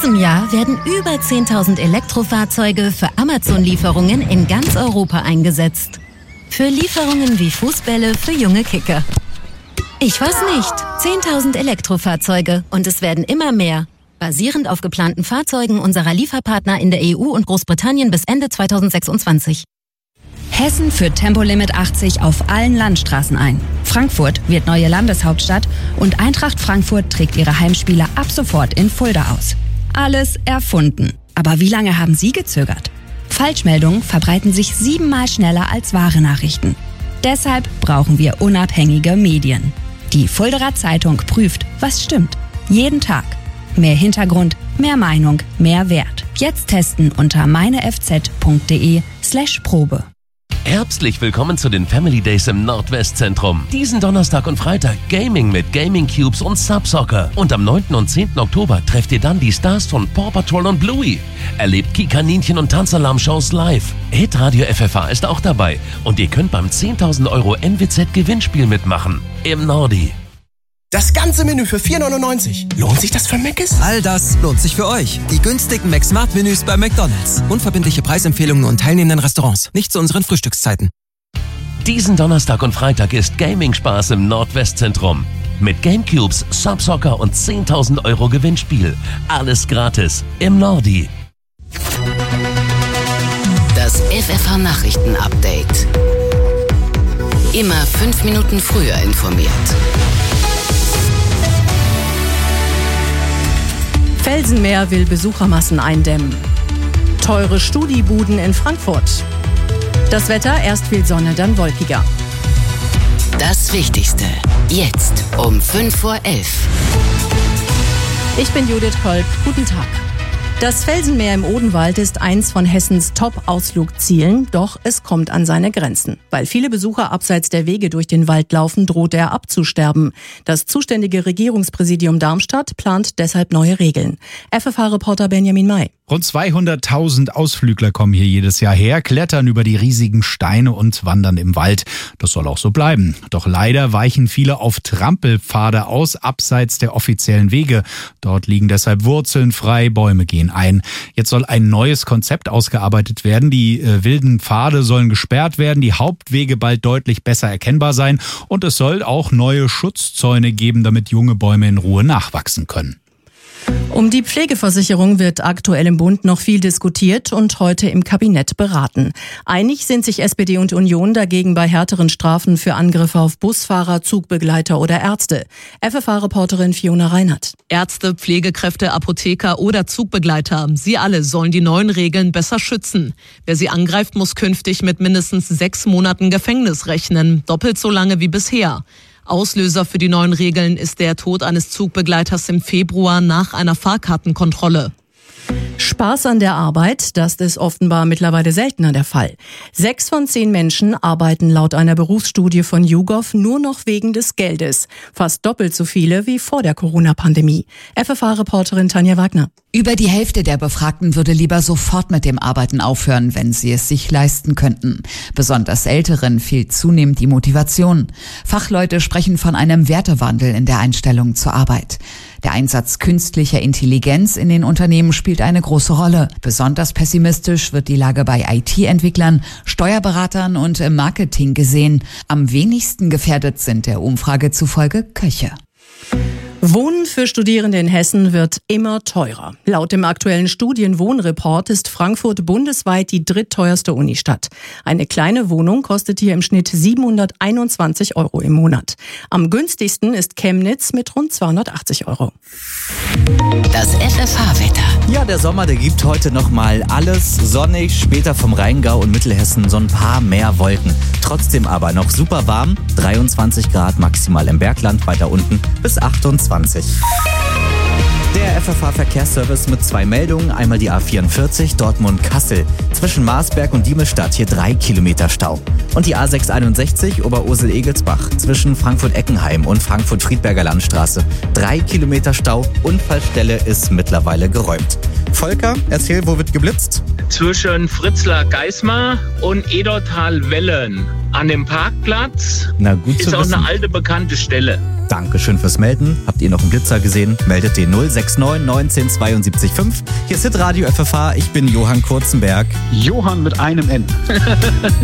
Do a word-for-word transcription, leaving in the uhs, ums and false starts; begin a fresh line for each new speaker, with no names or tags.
diesem Jahr werden über zehntausend Elektrofahrzeuge für Amazon-Lieferungen in ganz Europa eingesetzt. Für Lieferungen wie Fußbälle für junge Kicker. Ich weiß nicht. zehntausend Elektrofahrzeuge und es werden immer mehr. Basierend auf geplanten Fahrzeugen unserer Lieferpartner in der E U und Großbritannien bis Ende zweitausendsechsundzwanzig.
Hessen führt Tempolimit achtzig auf allen Landstraßen ein. Frankfurt wird neue Landeshauptstadt und Eintracht Frankfurt trägt ihre Heimspiele ab sofort in Fulda aus. Alles erfunden. Aber wie lange haben Sie gezögert? Falschmeldungen verbreiten sich siebenmal schneller als wahre Nachrichten. Deshalb brauchen wir unabhängige Medien. Die Fuldaer Zeitung prüft, was stimmt. Jeden Tag. Mehr Hintergrund, mehr Meinung, mehr Wert. Jetzt testen unter meinefz.de slash Probe.
Herzlich willkommen zu den Family Days im Nordwestzentrum. Diesen Donnerstag und Freitag Gaming mit Gaming Cubes und Subsoccer. Und am neunten und zehnten Oktober trefft ihr dann die Stars von Paw Patrol und Bluey. Erlebt Kikaninchen und Tanzalarm-Shows live. Hitradio F F H ist auch dabei. Und ihr könnt beim zehntausend Euro N W Z-Gewinnspiel mitmachen. Im Nordi.
Das ganze Menü für vier neunundneunzig. Lohnt sich das für Mc's?
All das lohnt sich für euch. Die günstigen McSmart-Menüs bei McDonald's. Unverbindliche Preisempfehlungen und teilnehmenden Restaurants. Nicht zu unseren Frühstückszeiten.
Diesen Donnerstag und Freitag ist Gaming-Spaß im Nordwestzentrum. Mit Gamecubes, Subsoccer und zehntausend Euro Gewinnspiel. Alles gratis im Nordi.
Das F F H-Nachrichten-Update. Immer fünf Minuten früher informiert.
Felsenmeer will Besuchermassen eindämmen. Teure Studibuden in Frankfurt. Das Wetter, erst viel Sonne, dann wolkiger.
Das Wichtigste, jetzt um fünf vor elf.
Ich bin Judith Kolb, guten Tag. Das Felsenmeer im Odenwald ist eins von Hessens Top-Ausflugszielen, doch es kommt an seine Grenzen. Weil viele Besucher abseits der Wege durch den Wald laufen, droht er abzusterben. Das zuständige Regierungspräsidium Darmstadt plant deshalb neue Regeln. F F H-Reporter Benjamin May.
Rund zweihunderttausend Ausflügler kommen hier jedes Jahr her, klettern über die riesigen Steine und wandern im Wald. Das soll auch so bleiben. Doch leider weichen viele auf Trampelpfade aus, abseits der offiziellen Wege. Dort liegen deshalb Wurzeln frei, Bäume gehen ein. Jetzt soll ein neues Konzept ausgearbeitet werden. Die äh, wilden Pfade sollen gesperrt werden, die Hauptwege bald deutlich besser erkennbar sein. Und es soll auch neue Schutzzäune geben, damit junge Bäume in Ruhe nachwachsen können.
Um die Pflegeversicherung wird aktuell im Bund noch viel diskutiert und heute im Kabinett beraten. Einig sind sich S P D und Union dagegen bei härteren Strafen für Angriffe auf Busfahrer, Zugbegleiter oder Ärzte. F F H-Reporterin Fiona Reinhardt.
Ärzte, Pflegekräfte, Apotheker oder Zugbegleiter, sie alle sollen die neuen Regeln besser schützen. Wer sie angreift, muss künftig mit mindestens sechs Monaten Gefängnis rechnen, doppelt so lange wie bisher. Auslöser für die neuen Regeln ist der Tod eines Zugbegleiters im Februar nach einer Fahrkartenkontrolle.
Spaß an der Arbeit, das ist offenbar mittlerweile seltener der Fall. Sechs von zehn Menschen arbeiten laut einer Berufsstudie von YouGov nur noch wegen des Geldes. Fast doppelt so viele wie vor der Corona-Pandemie. F F H-Reporterin Tanja Wagner.
Über die Hälfte der Befragten würde lieber sofort mit dem Arbeiten aufhören, wenn sie es sich leisten könnten. Besonders Älteren fehlt zunehmend die Motivation. Fachleute sprechen von einem Wertewandel in der Einstellung zur Arbeit. Der Einsatz künstlicher Intelligenz in den Unternehmen spielt eine große Rolle. Besonders pessimistisch wird die Lage bei I T-Entwicklern, Steuerberatern und im Marketing gesehen. Am wenigsten gefährdet sind der Umfrage zufolge Köche.
Wohnen für Studierende in Hessen wird immer teurer. Laut dem aktuellen Studienwohnreport ist Frankfurt bundesweit die drittteuerste Unistadt. Eine kleine Wohnung kostet hier im Schnitt siebenhunderteinundzwanzig Euro im Monat. Am günstigsten ist Chemnitz mit rund zweihundertachtzig Euro.
Das F F H-Wetter.
Ja, der Sommer, der gibt heute nochmal alles. Sonnig, später vom Rheingau und Mittelhessen so ein paar mehr Wolken. Trotzdem aber noch super warm. dreiundzwanzig Grad maximal im Bergland, weiter unten bis achtundzwanzig. Der F F H-Verkehrsservice mit zwei Meldungen. Einmal die A vierundvierzig Dortmund-Kassel. Zwischen Marsberg und Diemelstadt hier drei Kilometer Stau. Und die A sechshunderteinundsechzig Oberursel-Egelsbach zwischen Frankfurt-Eckenheim und Frankfurt-Friedberger Landstraße. Drei Kilometer Stau. Unfallstelle ist mittlerweile geräumt. Volker, erzähl, wo wird geblitzt?
Zwischen Fritzlar-Geismar und Edertal-Wellen. An dem Parkplatz.
Na gut
ist
zu
auch
wissen.
eine alte bekannte Stelle.
Dankeschön fürs Melden. Habt ihr noch einen Blitzer gesehen? Meldet den null sechs neun neunzehn zweiundsiebzig fünf. Hier ist Hitradio F F H. Ich bin Johann Kurzenberg.
Johann mit einem N.